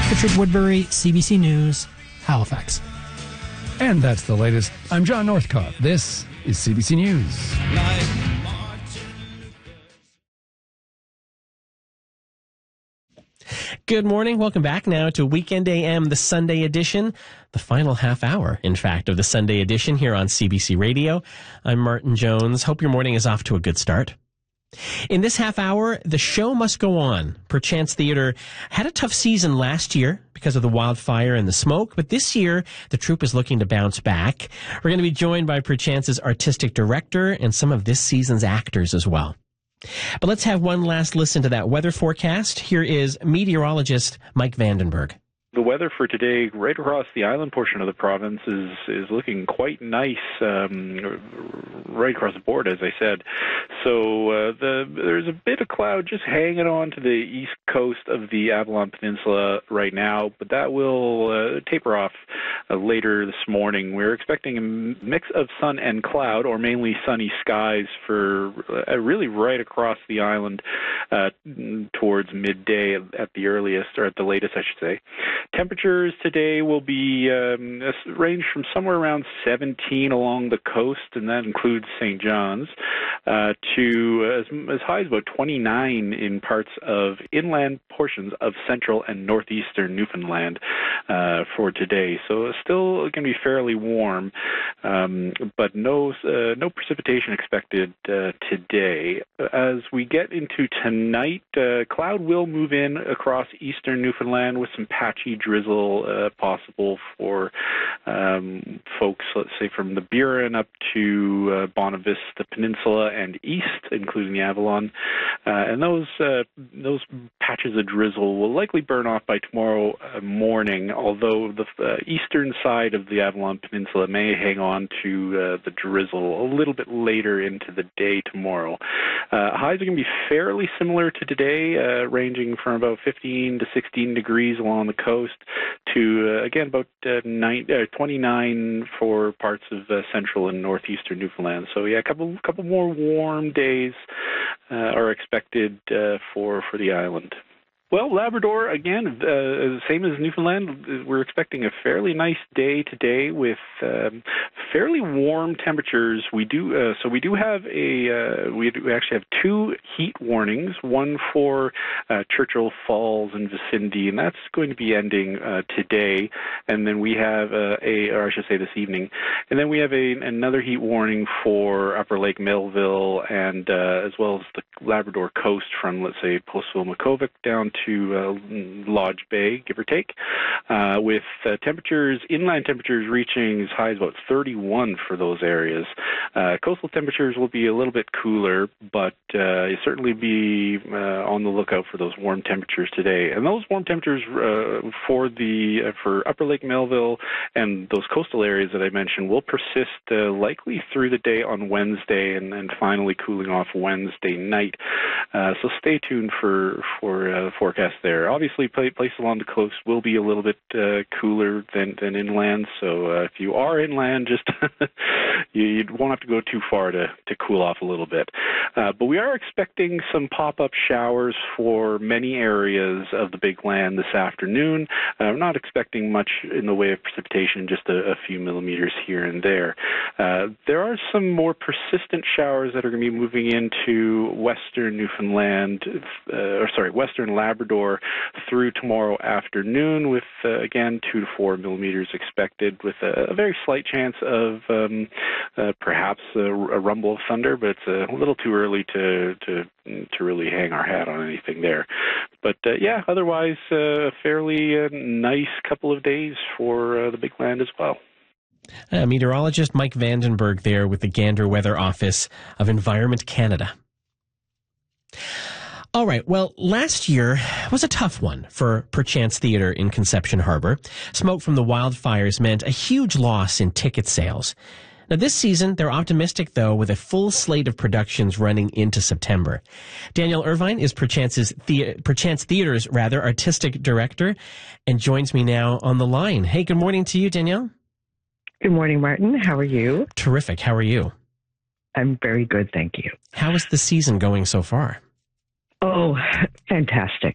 Richard Woodbury, CBC News, Halifax. And that's the latest. I'm John Northcott. This is CBC News. Good morning. Welcome back now to Weekend AM, the Sunday edition, the final half hour, in fact, of the Sunday edition here on CBC Radio. I'm Martin Jones. Hope your morning is off to a good start. In this half hour, the show must go on. Perchance Theatre had a tough season last year because of the wildfire and the smoke, but this year, the troupe is looking to bounce back. We're going to be joined by Perchance's artistic director and some of this season's actors as well. But let's have one last listen to that weather forecast. Here is meteorologist Mike Vandenberg. The weather for today, right across the island portion of the province, is looking quite nice, right across the board, as I said. So there's a bit of cloud just hanging on to the east coast of the Avalon Peninsula right now, but that will taper off later this morning. We're expecting a mix of sun and cloud, or mainly sunny skies, for really right across the island towards midday at the earliest, or at the latest, I should say. Temperatures today will be range from somewhere around 17 along the coast, and that includes St. John's, to as high as about 29 in parts of inland portions of central and northeastern Newfoundland for today. So it's still going to be fairly warm, but no precipitation expected today. As we get into tonight, cloud will move in across eastern Newfoundland with some patchy drizzle possible for folks, let's say, from the Burin up to Bonavista Peninsula and east, including the Avalon. And those patches of drizzle will likely burn off by tomorrow morning, although the eastern side of the Avalon Peninsula may hang on to the drizzle a little bit later into the day tomorrow. Highs are going to be fairly similar to today, ranging from about 15 to 16 degrees along the coast to, again, about 29 for parts of central and northeastern Newfoundland. So, yeah, a couple more warm days are expected for the island. Well, Labrador, again, same as Newfoundland, we're expecting a fairly nice day today with fairly warm temperatures. We actually have two heat warnings, one for Churchill Falls and vicinity, and that's going to be ending today. And then we have this evening. And then we have another heat warning for Upper Lake Melville and as well as the Labrador coast from, let's say, Postville-Makkovik down to Lodge Bay, give or take, with inland temperatures reaching as high as about 31 for those areas. Coastal temperatures will be a little bit cooler, but certainly be on the lookout for those warm temperatures today. And those warm temperatures for Upper Lake Melville and those coastal areas that I mentioned will persist likely through the day on Wednesday and finally cooling off Wednesday night. So stay tuned for the forecast there. Obviously, places along the coast will be a little bit cooler than inland. So if you are inland, just you won't have to go too far to cool off a little bit. But we are expecting some pop-up showers for many areas of the Big Land this afternoon. I'm not expecting much in the way of precipitation, just a few millimeters here and there. There are some more persistent showers that are going to be moving into western Newfoundland, western Labrador through tomorrow afternoon with, again, 2 to 4 millimeters expected with a very slight chance of perhaps a rumble of thunder, but it's a little too early to really hang our hat on anything there. But, otherwise, a fairly nice couple of days for the Big Land as well. Meteorologist Mike Vandenberg there with the Gander Weather Office of Environment Canada. All right, well, last year was a tough one for Perchance Theatre in Conception Harbor. Smoke from the wildfires meant a huge loss in ticket sales. Now, this season, they're optimistic, though, with a full slate of productions running into September. Danielle Irvine is Perchance Theatre's artistic director and joins me now on the line. Hey, good morning to you, Danielle. Good morning, Martin. How are you? Terrific. How are you? I'm very good, thank you. How is the season going so far? Oh, fantastic.